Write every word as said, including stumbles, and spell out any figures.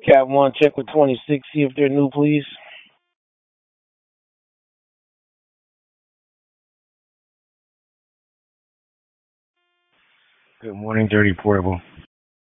Cat one, check with twenty-six, see if they're new, please. Good morning, Dirty Portable.